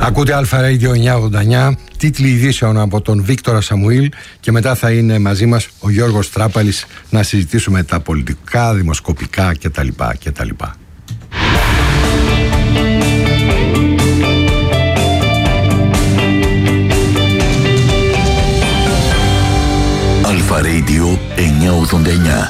Ακούτε Αλφα Radio 989, τίτλοι ειδήσεων από τον Βίκτορα Σαμουήλ και μετά θα είναι μαζί μας ο Γιώργος Τράπαλης να συζητήσουμε τα πολιτικά, δημοσκοπικά κτλ. Αλφα Radio 989.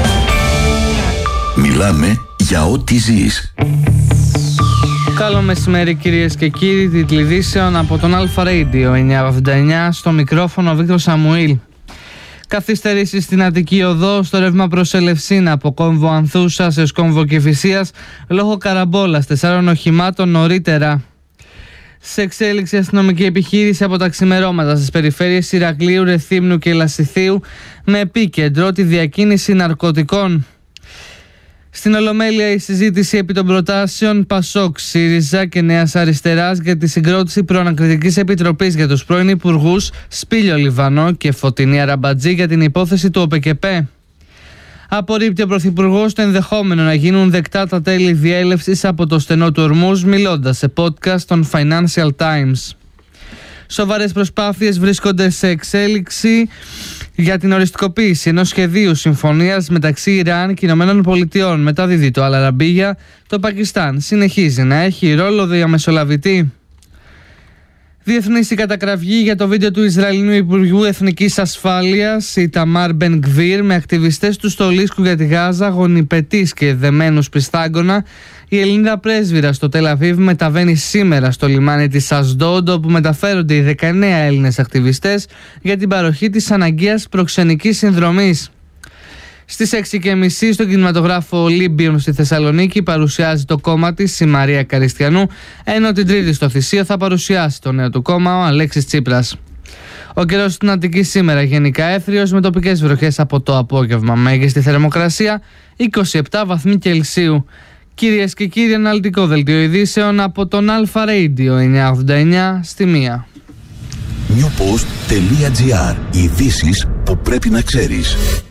Μιλάμε για ό,τι ζεις. Καλό μεσημέρι κυρίες και κύριοι, τίτλοι ειδήσεων από τον Αλφα Radio 989, στο μικρόφωνο Βίκτορ Σαμουήλ. Καθυστερήσεις στην Αττική Οδό, στο ρεύμα προς Ελευσίνα από κόμβο Ανθούσας έως κόμβο Κηφισίας λόγω καραμπόλας 4 οχημάτων νωρίτερα. Σε εξέλιξη αστυνομική επιχείρηση από τα ξημερώματα στις περιφέρειες Ηρακλείου, Ρεθύμνου και Λασιθίου με επίκεντρο τη διακίνηση ναρκωτικών. Στην Ολομέλεια η συζήτηση επί των προτάσεων ΠΑΣΟΚ, ΣΥΡΙΖΑ και Νέας Αριστεράς για τη συγκρότηση προανακριτικής επιτροπής για τους πρώην υπουργούς Σπύλιο Λιβανό και Φωτεινή Αραμπατζή για την υπόθεση του ΟΠΕΚΕΠΕ. Απορρίπτει ο Πρωθυπουργός το ενδεχόμενο να γίνουν δεκτά τα τέλη διέλευσης από το στενό του Ορμούζ, μιλώντας σε podcast των Financial Times. Σοβαρές προσπάθειες βρίσκονται σε εξέλιξη για την οριστικοποίηση ενός σχεδίου συμφωνίας μεταξύ Ιράν και Ηνωμένων Πολιτειών. Μεταδίδει το Αλαραμπίγια, το Πακιστάν συνεχίζει να έχει ρόλο διαμεσολαβητή. Διεθνής η κατακραυγή για το βίντεο του Ισραηλινού Υπουργού Εθνικής Ασφάλειας Ιταμάρ Μπεν Γκβίρ με ακτιβιστές του στολίσκου για τη Γάζα, γονιπετής και δεμένους πιστάγκωνα. Η Ελληνίδα πρέσβυρα στο Τελ Αβίβ μεταβαίνει σήμερα στο λιμάνι της Ασντόντ, όπου μεταφέρονται οι 19 Έλληνες ακτιβιστές για την παροχή της αναγκαίας προξενικής συνδρομής. Στις 6:30 στον κινηματογράφο Ολύμπιον στη Θεσσαλονίκη παρουσιάζει το κόμμα της η Μαρία Καριστιανού, ενώ την Τρίτη στο Θησίο θα παρουσιάσει το νέο του κόμμα ο Αλέξης Τσίπρας. Ο καιρός στην Αττική σήμερα γενικά έθριος με τοπικές βροχές από το απόγευμα. Μέγιστη θερμοκρασία 27 βαθμοί Κελσίου. Κυρίες και κύριοι, αναλυτικό δελτίο ειδήσεων από τον Αλφα Radio 989 στη 1. Newpost.gr. Ειδήσεις που πρέπει να ξέρεις.